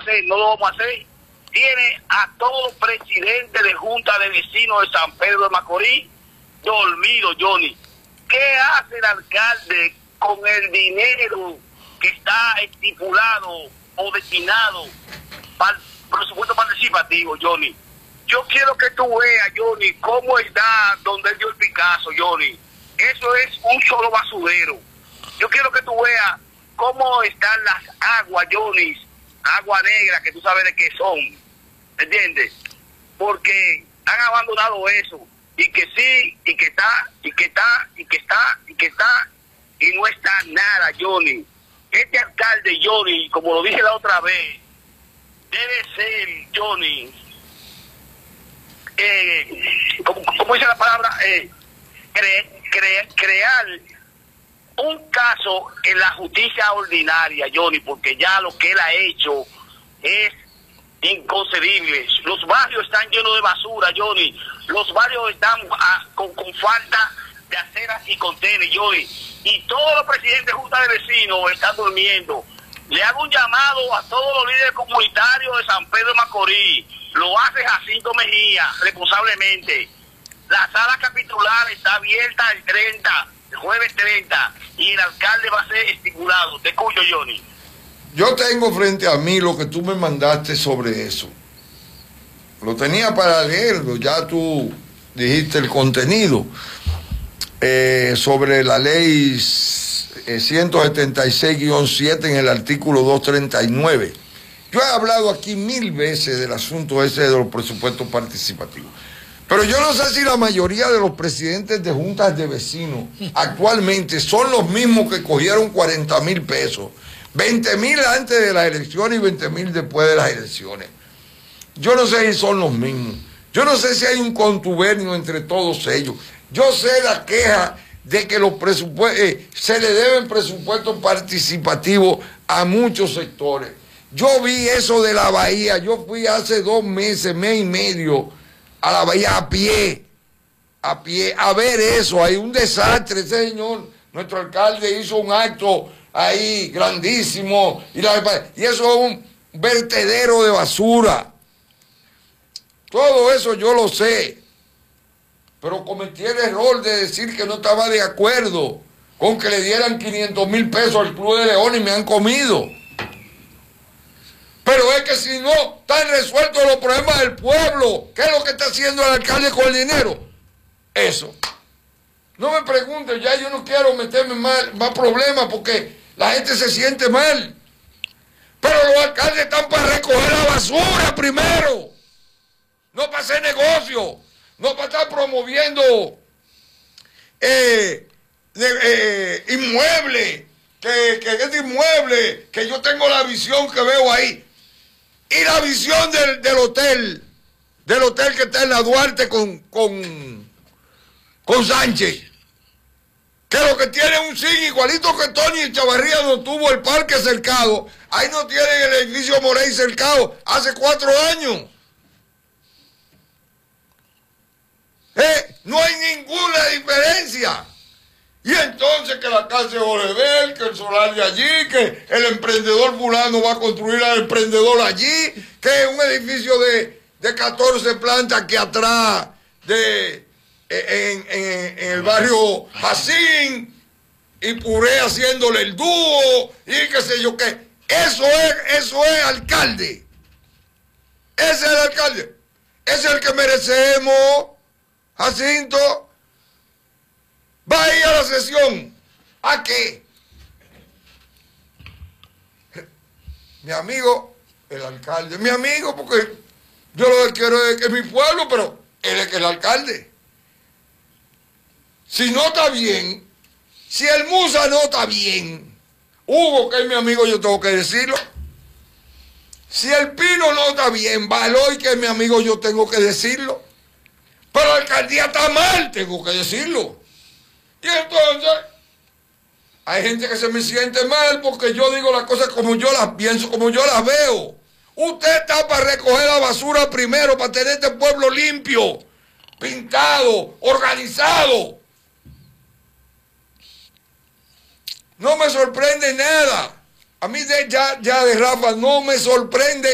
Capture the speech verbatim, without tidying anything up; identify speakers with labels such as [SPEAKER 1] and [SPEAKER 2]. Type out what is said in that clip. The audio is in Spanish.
[SPEAKER 1] hacer, no lo vamos a hacer. Tiene a todos los presidentes de Junta de Vecinos de San Pedro de Macorís dormido, Johnny. ¿Qué hace el alcalde con el dinero que está estipulado o destinado para el presupuesto participativo, Johnny? Yo quiero que tú veas, Johnny, cómo está donde él dio el Picasso, Johnny. Eso es un solo basurero. Yo quiero que tú veas cómo están las aguas, Johnny, agua negra, que tú sabes de qué son, ¿entiendes? Porque han abandonado eso, y que sí, y que está, y que está, y que está, y que está, y no está nada, Johnny. Este alcalde, Johnny, como lo dije la otra vez, debe ser, Johnny, eh, como, como dice la palabra, eh, cre, cre, crear un caso en la justicia ordinaria, Johnny, porque ya lo que él ha hecho es inconcebible. Los barrios están llenos de basura, Johnny. Los barrios están a, con, con falta de aceras y contenes, Johnny. Y todos los presidentes de Junta de Vecinos están durmiendo. Le hago un llamado a todos los líderes comunitarios de San Pedro de Macorís. Lo hace Jacinto Mejía, responsablemente. La sala capitular está abierta el treinta, el jueves treinta, y el alcalde va a ser estipulado. Te escucho, Johnny.
[SPEAKER 2] Yo tengo frente a mí lo que tú me mandaste sobre eso. Lo tenía para leerlo, ya tú dijiste el contenido. Eh, sobre la ley eh, ciento setenta y seis guion siete en el artículo doscientos treinta y nueve. Yo he hablado aquí mil veces del asunto ese de los presupuestos participativos. Pero yo no sé si la mayoría de los presidentes de juntas de vecinos actualmente son los mismos que cogieron cuarenta mil pesos. veinte mil antes de las elecciones y veinte mil después de las elecciones. Yo no sé si son los mismos. Yo no sé si hay un contubernio entre todos ellos. Yo sé la queja de que los presupuestos, eh, se le deben presupuestos participativos a muchos sectores. Yo vi eso de la Bahía. Yo fui hace dos meses, mes y medio, a la Bahía a pie, a pie, a ver eso. Hay un desastre, ese señor, nuestro alcalde hizo un acto ahí grandísimo, y, la, y eso es un vertedero de basura. Todo eso yo lo sé, pero cometí el error de decir que no estaba de acuerdo con que le dieran quinientos mil pesos al Club de León y me han comido. Pero es que si no están resueltos los problemas del pueblo, ¿qué es lo que está haciendo el alcalde con el dinero? Eso. No me pregunten, ya yo no quiero meterme más, más problemas porque la gente se siente mal. Pero los alcaldes están para recoger la basura primero. No para hacer negocio. No para estar promoviendo eh, de, eh, inmuebles. Que, que es inmueble. Que yo tengo la visión que veo ahí. Y la visión del, del hotel. Del hotel que está en la Duarte con, con, con Sánchez. Que lo que tiene un zinc igualito que Tony Chavarría no tuvo el parque cercado. Ahí no tienen el edificio Morey cercado hace cuatro años. ¿Eh? No hay ninguna diferencia. Y entonces que la casa de Orebel, que el solar de allí, que el emprendedor fulano va a construir al emprendedor allí, que es un edificio de, de catorce plantas que atrás de... En, en, en el barrio Jacín, y Puré haciéndole el dúo, y qué sé yo qué. Eso es, eso es alcalde. Ese es el alcalde. Ese es el que merecemos, Jacinto. Va a ir a la sesión. ¿A qué? Mi amigo, el alcalde, mi amigo, porque yo lo que quiero es que es mi pueblo, pero él es que es el alcalde. Si no está bien, si el Musa no está bien, Hugo, que es mi amigo, yo tengo que decirlo. Si el Pino no está bien, Baloy, que es mi amigo, yo tengo que decirlo. Pero la alcaldía está mal, tengo que decirlo. Y entonces, hay gente que se me siente mal porque yo digo las cosas como yo las pienso, como yo las veo. Usted está para recoger la basura primero, para tener este pueblo limpio, pintado, organizado. No me sorprende nada. A mí de, ya, ya de Rafa no me sorprende